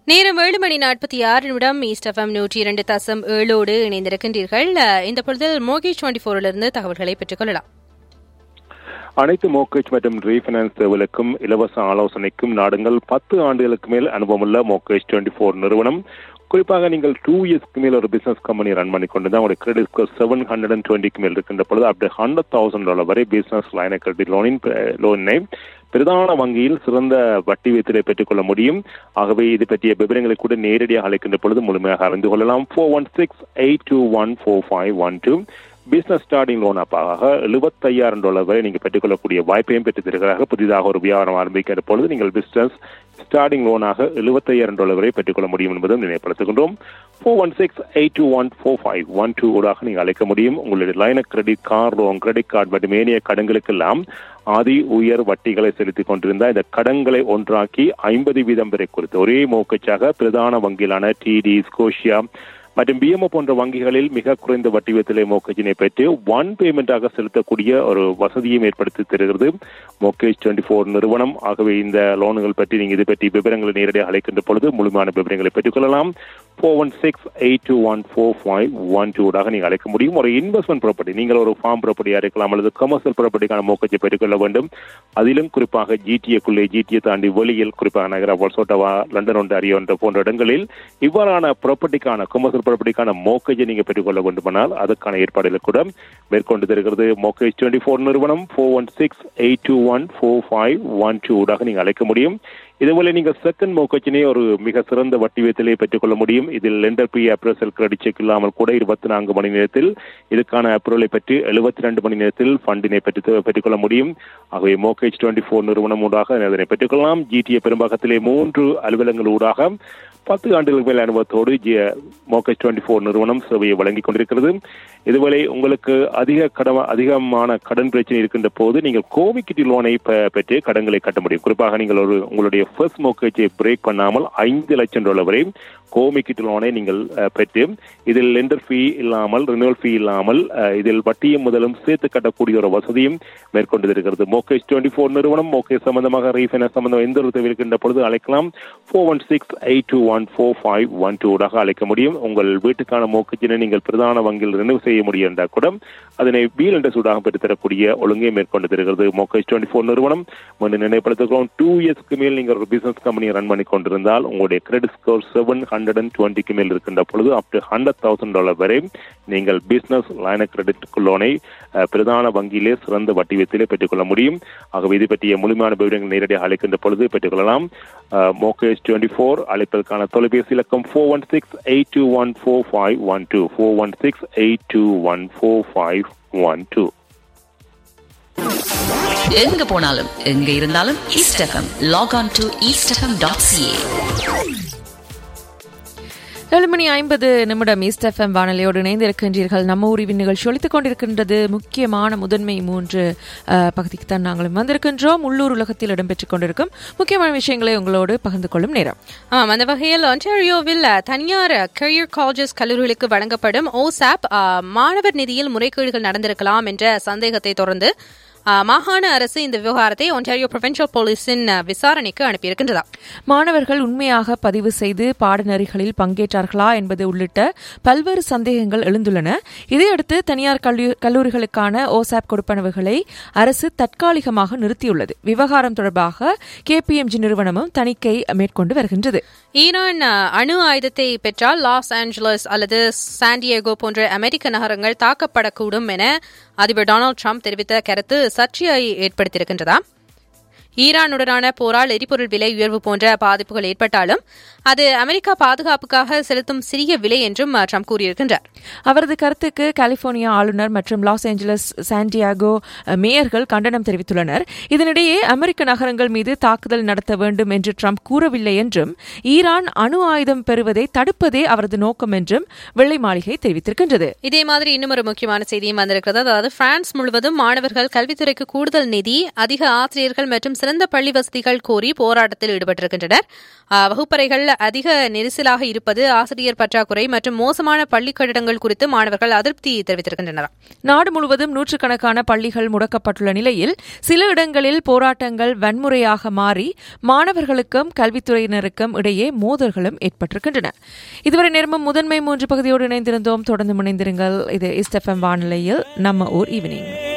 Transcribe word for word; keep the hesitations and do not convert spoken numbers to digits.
நேரம் ஏழு மணி நாற்பத்தி ஆறு நிமிடம் ஈஸ்ட் எஃப்எம் நூற்றி இரண்டு தசம் ஏழோடு இணைந்திருக்கின்றீர்கள். இந்த பொழுதில் மோர்கேஜ் டுவெண்ட்டி ஃபோரிலிருந்து தகவல்களை பெற்றுக் கொள்ளலாம். அனைத்து மோர்கேஜ் மற்றும் ரீஃபைனான்ஸ் சேவைகளுக்கும் இலவச ஆலோசனைக்கும் நாடுங்கள். பத்து ஆண்டுகளுக்கு மேல் அனுபவமுள்ள மோர்கேஜ் டுவெண்ட்டி ஃபோர் நிறுவனம். குறிப்பாக நீங்கள் டூ இயர்ஸ்க்கு மேல் ஒரு பிசினஸ் கம்பெனி ரன் பண்ணி கொண்டு தான் உங்களுடைய credit score seven hundred and டுவெண்ட்டிக்கு மேல் இருக்கின்ற பொழுது அப்படி ஹண்ட்ரட் தௌசண்ட் டாலர் வரை பிசினஸ் லைன் கிரெடிட் லோனின் லோனினை பிரதான வங்கியில் சிறந்த வட்டி வீதத்தை பெற்றுக் கொள்ள முடியும். ஆகவே இது பற்றிய விவரங்களை கூட நேரடியாக அழைக்கின்ற பொழுது முழுமையாக அறிந்து கொள்ளலாம். Four one six eight two one four five one two business starting loan அப்பாக எழுபத்தையாயிரம் dollar வரை நீங்கள் பெற்றுக்கொள்ளக்கூடிய வாய்ப்பையும் பெற்று தருகிறார்கள். புதிதாக ஒரு வியாபாரம் ஆரம்பிக்கிற பொழுது நீங்கள் பிசினஸ் ஸ்டார்டிங் லோனாக எழுபத்தையாயிரம் டாலர் வரை பெற்றுக்கொள்ள முடியும் என்பதும் நினைவுபடுத்துகின்றோம். Four one six eight two one four five one two ஊடாக நீங்கள் அழைக்க முடியும். உங்களுடைய line of credit, car loan, credit card மற்றும் ஏனைய கடன்களுக்கெல்லாம் ஆதி உயர் வட்டிகளை செலுத்திக் கொண்டிருந்த இந்த கடன்களை ஒன்றாக்கி ஐம்பது வீதம் வரை குறித்து ஒரே மோக்கச்சாக பிரதான வங்கியிலான டிடி, ஸ்கோஷியா மற்றும் பிஎம்ஓ போன்ற வங்கிகளில் மிக குறைந்த வட்டி வீதத்திலே மோக்கேஜினை பெற்று ஒன் பேமெண்டாக செலுத்தக்கூடிய ஒரு வசதியும் ஏற்படுத்தி தருகிறது மோர்கேஜ் டுவெண்ட்டி ஃபோர் நிறுவனம். ஆகவே இந்த லோன்கள் பற்றி நீங்கள் இது பற்றி விவரங்களை நேரடியாக அழைக்கின்ற பொழுது முழுமையான விவரங்களை பெற்றுக் கொள்ளலாம். Four one six eight two one four five one டூடாக நீங்கள் அழைக்க முடியும். ஒரு இன்வெஸ்ட்மெண்ட் ப்ராப்பர்ட்டி, நீங்கள் ஒரு ஃபார்ம் ப்ராப்பர்ட்டியாக இருக்கலாம் அல்லது கமர்ஷியல் ப்ராப்பர்ட்டிக்கான மோக்கேஜை பெற்றுக்கொள்ள வேண்டும். அதிலும் குறிப்பாக ஜிடிஏக்குள்ளே, ஜிடிஏ தாண்டி வெளியில், குறிப்பாக நகரா, வல்சோட்டவா, லண்டன், ஒன்டாரியோ போன்ற இடங்களில் இவ்வாறான ப்ராப்பர்ட்டிக்கான கமர்ஷியல் ப்ராப்பர்ட்டிக்கான மோக்கேஜை நீங்கள் பெற்றுக்கொள்ள வேண்டுமானால் அதற்கான ஏற்பாடுகள் கூட மேற்கொண்டு தருகிறது மோர்கேஜ் டுவெண்ட்டி ஃபோர் நிறுவனம். Four one six eight two one four five one two ஊடாக நீங்கள் அழைக்க முடியும். இதுபோல நீங்கள் செகண்ட் மோர்கேஜினை ஒரு மிக சிறந்த வட்டி வீதத்திலே பெற்றுக்கொள்ள முடியும். இதில் lender pre approval credit check இல்லாமல் கூட இருபத்தி நான்கு மணி நேரத்தில் இதுக்கான அப்ரூவலை பெற்று எழுபத்தி ரெண்டு மணி நேரத்தில் ஃபண்டினை பெற்று பெற்றுக்கொள்ள முடியும். ஆகவே மோர்கேஜ் டுவெண்ட்டி ஃபோர் நிறுவனம் ஊடாக அதனை பெற்றுக்கொள்ளலாம். ஜிடிஏ பெரும்பாகத்திலே மூன்று அலுவலகங்கள் ஊடாக பத்து ஆண்டுகளுக்கு மேல் அனுபவத்தோடு மோர்கேஜ் டுவெண்ட்டி ஃபோர் நிறுவனம் சேவையை வழங்கிக் கொண்டிருக்கிறது. இதுவரை உங்களுக்கு அதிக கடன் அதிகமான கடன் பிரச்சனை இருக்கின்ற போது நீங்கள் கோவிக்கிட்டி லோனை பெற்று கடன்களை கட்ட முடியும். குறிப்பாக நீங்கள் ஒரு உங்களுடைய ஃபர்ஸ்ட் மோர்கேஜை பிரேக் பண்ணாமல் ஐந்து லட்சம் டாலர் வரை கோமிக்கிட்டு லோனை நீங்கள் பெற்று இதில் லெண்டர் ஃபீ இல்லாமல், ரினிவல் ஃபீ இல்லாமல், இதில் வட்டியும் முதலும் சேர்த்து கட்டக்கூடிய ஒரு வசதியும் மேற்கொண்டு இருக்கிறது மோர்கேஜ் டுவெண்ட்டி ஃபோர் நிறுவனம். மோர்கேஜ் சம்பந்தமாக, ரீஃபைனான்ஸ் சம்பந்தமாக எந்த ஒரு தேவை இருக்கின்ற பொழுது அழைக்கலாம். Four one six eight two one four five one two ஊடாக அழைக்க முடியும். உங்கள் வீட்டுக்கான மோர்கேஜினை நீங்கள் பிரதான வங்கியில் ரினிவ் செய்ய முடியும் என்றால் கூட அதனை வீல் என்ற சூடாக பெற்றுத்தரக்கூடிய ஒழுங்கை மேற்கொண்டு தருகிறது மோர்கேஜ் டுவெண்ட்டி ஃபோர் நிறுவனம். மீண்டும் நினைப்படுத்துகிறோம், டூ இயர்ஸ்க்கு மேல் நீங்கள் ஒரு பிசினஸ் கம்பெனியை ரன் பண்ணி கொண்டிருந்தால் உங்களுடைய credit score seven hundred and டுவெண்ட்டிக்கு மேல் இருக்கின்ற பொழுது up to hundred thousand dollar வரை நீங்கள் பிசினஸ் லைன் கிரெடிட் லோனை பிரதான வங்கியிலே சிறந்த வட்டி வீதத்திலே பெற்றுக்கொள்ள முடியும். ஆகவே இது பற்றிய முழுமையான விவரங்கள் நேரடியாக அழைக்கின்ற பொழுது பெற்றுக்கொள்ளலாம். மோர்கேஜ் டுவெண்ட்டி ஃபோர் அழைப்பதற்கான தொலைபேசி இலக்கம் four one six eight two one four five one two four one six eight two one four five one two. எங்க போனாலும் எங்க இருந்தாலும் east FM lock on to east FM dot CA. ஏழு மணி ஐம்பது நிமிடம் east FM வானொலியோடு இணைந்திருக்கின்றீர்கள். நம்ம ஊரின் நிகழ்ச்சி ஒலித்துக் கொண்டிருக்கின்றது. முக்கியமான முதன்மை மூன்று பகுதிக்கு தான் நாங்களும் வந்திருக்கின்றோம். உள்ளூர் உலகத்தில் இடம்பெற்றுக் கொண்டிருக்கும் முக்கியமான விஷயங்களை உங்களோடு பகிர்ந்து கொள்ளும் நேரம். ஆம், அந்த வகையில் ஒன்டாரியோவில் தனியார் கரியர் காலேஜஸ் கல்லூரிகளுக்கு வழங்கப்படும் ஓசாப் மாணவர் நிதியில் முறைகேடுகள் நடந்திருக்கலாம் என்ற சந்தேகத்தை தொடர்ந்து மாகாண அரசு இந்த விவகாரத்தை ஒன்டாரியோ புரொவின்சியல் போலீஸின் விசாரணைக்கு அனுப்பியிருக்கின்றதா. மாணவர்கள் உண்மையாக பதிவு செய்து பாடநெறிகளில் பங்கேற்றார்களா என்பது உள்ளிட்ட பல்வேறு சந்தேகங்கள் எழுந்துள்ளன. இதையடுத்து தனியார் கல்லூரிகளுக்கான ஓசாப் கொடுப்பனவுகளை அரசு தற்காலிகமாக நிறுத்தியுள்ளது. விவகாரம் தொடர்பாக கேபிஎம்ஜி நிறுவனமும் தணிக்கை மேற்கொண்டு வருகின்றது. ஈரான் அணு ஆயுதத்தை பெற்றால் லாஸ் ஏஞ்சலஸ் அல்லது சாண்டியேகோ போன்ற அமெரிக்க நகரங்கள் தாக்கப்படக்கூடும் என அதிபர் டொனால்டு டிரம்ப் தெரிவித்த கருத்து சர்ச்சையை ஏற்படுத்தியிருக்கின்றதா. ஈரானுடனான போரால் எரிபொருள் விலை உயர்வு போன்ற பாதிப்புகள் ஏற்பட்டாலும் அது அமெரிக்கா பாதுகாப்புக்காக செலுத்தும் சிறிய விலை என்றும் ட்ரம்ப் கூறியிருக்கின்றார். அவரது கருத்துக்கு கலிபோர்னியா ஆளுநர் மற்றும் லாஸ் ஏஞ்சலஸ், சாண்டியாகோ மேயர்கள் கண்டனம் தெரிவித்துள்ளனர். இதனிடையே அமெரிக்க நகரங்கள் மீது தாக்குதல் நடத்த வேண்டும் என்று ட்ரம்ப் கூறவில்லை என்றும் ஈரான் அணு ஆயுதம் பெறுவதை தடுப்பதே அவரது நோக்கம் என்றும் வெள்ளை மாளிகை தெரிவித்திருக்கின்றது. இதே மாதிரி இன்னும் ஒரு முக்கியமான செய்தியும் வந்திருக்கிறது. அதாவது பிரான்ஸ் முழுவதும் மாணவர்கள் கல்வித்துறைக்கு கூடுதல் நிதி, அதிக ஆசிரியர்கள் மற்றும் சிறந்த பள்ளி வசதிகள் கோரி போராட்டத்தில் ஈடுபட்டிருக்கின்றனர். வகுப்பறைகள் அதிக நெரிசலாக இருப்பது, ஆசிரியர் பற்றாக்குறை மற்றும் மோசமான பள்ளி கட்டிடங்கள் குறித்து மாணவர்கள் அதிருப்தி தெரிவித்திருக்கின்றனர். நாடு முழுவதும் நூற்றுக்கணக்கான பள்ளிகள் முடக்கப்பட்டுள்ள நிலையில் சில இடங்களில் போராட்டங்கள் வன்முறையாக மாறி மாணவர்களுக்கும் கல்வித்துறையினருக்கும் இடையே மோதல்களும் ஏற்பட்டிருக்கின்றன. இதுவரை நேரமும் முதன்மை மூன்று பகுதியோடு இணைந்திருந்தோம். தொடர்ந்து இணைந்திருங்கள். இது ஈஸ்ட் எஃப்எம் வானிலையில் நம்ம ஊர் ஈவினிங்.